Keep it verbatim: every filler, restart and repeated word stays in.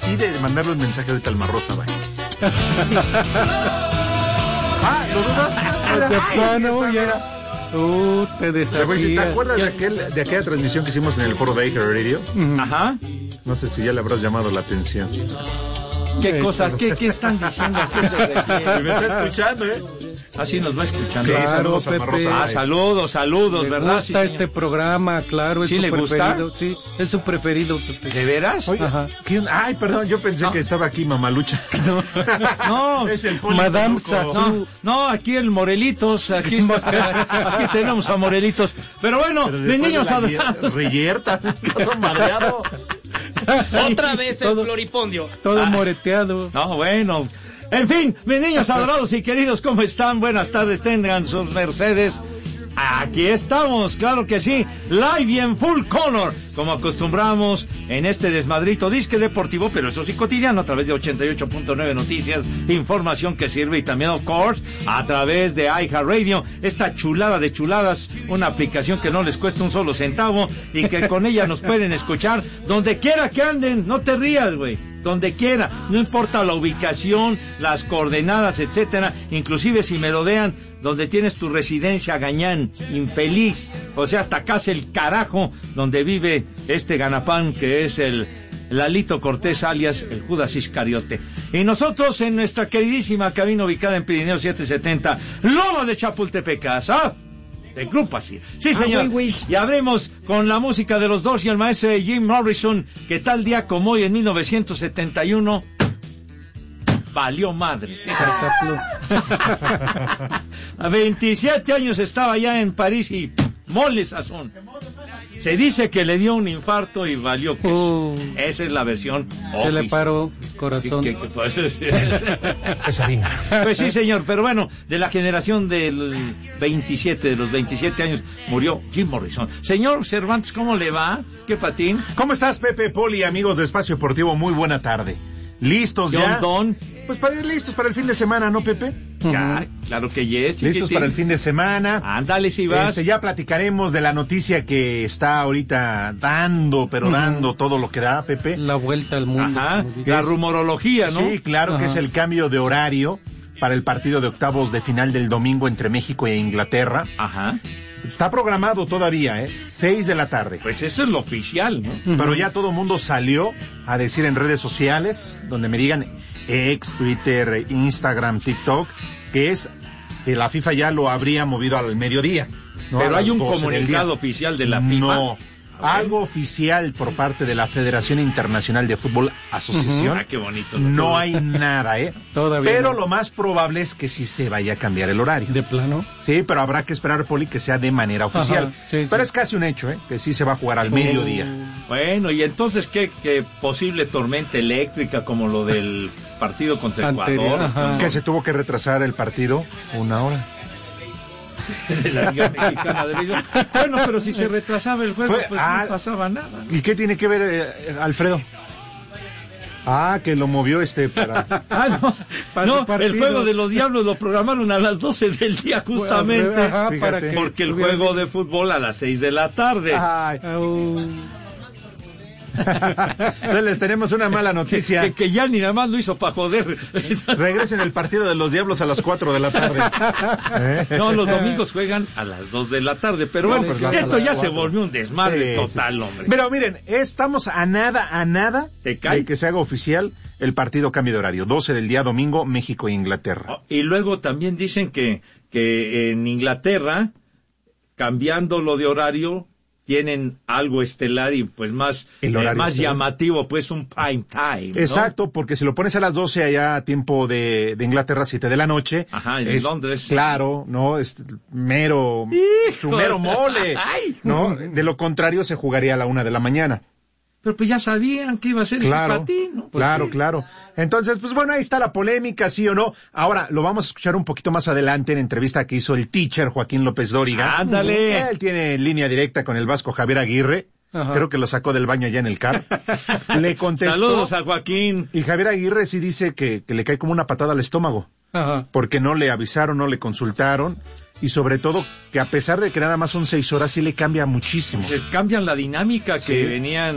arrepentí de mandarle un mensaje ahorita al Marrosa, vaya. Ah, ¿lo dudas? De plano, ya. Uh, te desafías. ¿Te acuerdas de, aquel, de aquella transmisión que hicimos en el foro de Iker Radio? Uh-huh. Ajá. No sé si ya le habrás llamado la atención. ¿Qué cosas? ¿Qué, qué están diciendo? ¿A qué se refiere? Me está escuchando, ¿eh? Así nos va escuchando. Sí, Claro, saludos a Pepe. Marrosa. Ah, saludos, saludos, Le ¿verdad? gusta Sí, este programa, claro, es ¿Sí su le gusta? preferido. Sí, es su preferido, Pepe. ¿De veras? Oye, Ajá. ¿qué onda? Ay, perdón, yo pensé No. que estaba aquí Mamalucha. No, Es el Poli Madame Maluco. Sassou. No, no, aquí el Morelitos, aquí está, aquí tenemos a Morelitos. Pero bueno, Pero de después niños de la adorados. Reyerta, todo madreado. Otra vez el Todo- floripondio. Todo Ah. moreteado. No, bueno. En fin, mis niños adorados y queridos, ¿cómo están? Buenas tardes, tengan sus mercedes. Aquí estamos, claro que sí, live y en full color, como acostumbramos en este desmadrito disque deportivo, pero eso sí cotidiano, a través de ochenta y ocho punto nueve Noticias, información que sirve, y también, of course, a través de iHeartRadio, esta chulada de chuladas, una aplicación que no les cuesta un solo centavo y que con ella nos pueden escuchar donde quiera que anden. No te rías, güey, donde quiera, no importa la ubicación, las coordenadas, etcétera, inclusive si merodean donde tienes tu residencia, gañán, infeliz, o sea, hasta casa el carajo, donde vive este ganapán que es el Lalito Cortés, alias el Judas Iscariote. Y nosotros en nuestra queridísima cabina ubicada en Pirineo setecientos setenta, Lomas de Chapultepec, ¿ah? De Grupo así. Sí, señor. Ah, güey, güey. Y hablemos con la música de los dos y el maestro Jim Morrison, que tal día como hoy en mil novecientos setenta y uno valió madre. ¿Sí? A veintisiete años estaba ya en París y mole sazón. Se dice que le dio un infarto y valió que Uh. esa es la versión Se le oficial. paró corazón. Que- que- pues, es- Es harina. Pues sí, señor, pero bueno, de la generación del veintisiete, de los veintisiete años, murió Jim Morrison. Señor Cervantes, ¿cómo le va? ¿Qué patín? ¿Cómo estás, Pepe, Poli, amigos de Espacio Deportivo? Muy buena tarde. ¿Listos ya? John Don. Pues para ir listos para el fin de semana, ¿no, Pepe? Ya, claro que yes, Listos chiquitín. para el fin de semana. Ándale, si vas. Este, ya platicaremos de la noticia que está ahorita dando, pero Ujú. dando todo lo que da, Pepe. La vuelta al mundo. Ajá, como dice. la rumorología, ¿no? Sí, claro que Ajá. es el cambio de horario para el partido de octavos de final del domingo entre México e Inglaterra. Ajá. Está programado todavía, ¿eh? Seis de la tarde. Pues eso es lo oficial, ¿no? Ujú. Pero ya todo el mundo salió a decir en redes sociales, donde me digan ex, Twitter, Instagram, TikTok, que es que la FIFA ya lo habría movido al mediodía. ¿no? Pero A hay las un doce del comunicado día. oficial de la FIFA. No, algo oficial por parte de la Federación Internacional de Fútbol Asociación. Ah, qué bonito. No hay nada, ¿eh? Todavía Pero no. lo más probable es que sí se vaya a cambiar el horario. De plano. Sí, pero habrá que esperar, Poli, que sea de manera oficial. Ajá, sí, pero sí. es casi un hecho, ¿eh? Que sí se va a jugar al mediodía. Bueno, y entonces, ¿qué, qué posible tormenta eléctrica como lo del partido contra Anterior, Ecuador? ajá. Que se tuvo que retrasar el partido una hora. De la Liga Mexicana de Béisbol. Bueno, pero si se retrasaba el juego, Fue- pues ah, no pasaba nada. ¿Y qué tiene que ver eh, Alfredo? Ah, que lo movió este para... Ah, no, Para no el partido. el juego de los Diablos lo programaron a las doce del día justamente, Ajá, Fíjate. para que porque el estuviera- juego de fútbol a las seis de la tarde. Ay. Au. Entonces les tenemos una mala noticia. Que, que ya ni nada más lo hizo para joder. Regresen el partido de los Diablos a las cuatro de la tarde. ¿Eh? No, los domingos juegan a las dos de la tarde, pero No, bueno, pues las- esto a las ya se cuatro. volvió un desmadre Sí, total, sí. hombre. Pero miren, estamos a nada, a nada ¿Te cae? de que se haga oficial el partido cambio de horario. doce del día domingo, México e Inglaterra. Oh, y luego también dicen que, que en Inglaterra, cambiando lo de horario, tienen algo estelar y pues más, El eh, horario más estelar. llamativo, pues un prime time, ¿no? Exacto, porque si lo pones a las doce allá a tiempo de, de Inglaterra, siete de la noche. Ajá, en es, Londres. Claro, ¿no? Es mero, su mero mole, Ay. ¿no? De lo contrario se jugaría a la una de la mañana. Pero pues ya sabían que iba a ser Claro, ese patín, ¿no? Pues claro, sí. claro. Entonces, pues bueno, ahí está la polémica, sí o no. Ahora, lo vamos a escuchar un poquito más adelante en entrevista que hizo el teacher Joaquín López Dóriga. Ándale. Él tiene línea directa con el vasco Javier Aguirre. Ajá. Creo que lo sacó del baño allá en el car. Le contestó. Saludos a Joaquín. Y Javier Aguirre sí dice que, que le cae como una patada al estómago. Ajá. Porque no le avisaron, no le consultaron. Y sobre todo, que a pesar de que nada más son seis horas, sí le cambia muchísimo. Se cambian la dinámica que Sí. venían